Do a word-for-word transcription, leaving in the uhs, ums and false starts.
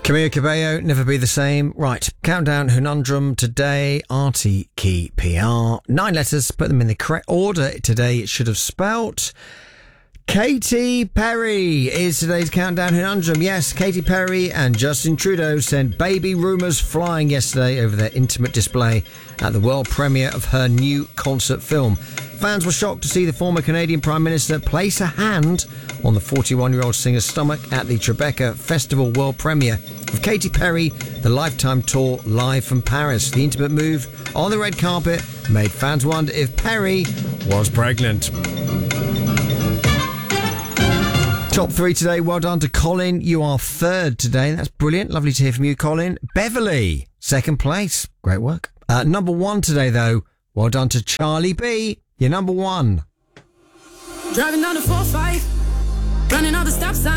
Camila Cabello, Never Be the Same. Right, countdown conundrum today, Artie Key P R. Nine letters, put them in the correct order. Today it should have spelt Katy Perry is today's countdown conundrum. Yes, Katy Perry and Justin Trudeau sent baby rumours flying yesterday over their intimate display at the world premiere of her new concert film. Fans were shocked to see the former Canadian Prime Minister place a hand on the forty-one-year-old singer's stomach at the Tribeca Festival world premiere of Katy Perry, the Lifetime Tour live from Paris. The intimate move on the red carpet made fans wonder if Perry was pregnant. Top three today. Well done to Colin. You are third today. That's brilliant. Lovely to hear from you, Colin. Beverly, second place. Great work. Uh, number one today, though. Well done to Charlie B. You're number one. Driving down the four five, running all the stop signs.